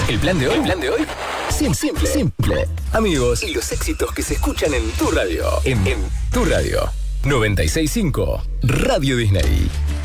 ¿El plan de hoy? Simple. Amigos, y los éxitos que se escuchan en tu radio. En tu radio. 96.5 Radio Disney.